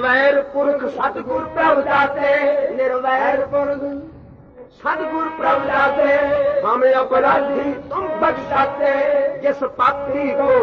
निर्वैर पुरख सतगुर प्रभु दाते, निर्वैर पुरख सतगुर प्रभु दाते, हमें अपराधी तुम बख्शाते, जिस पापी को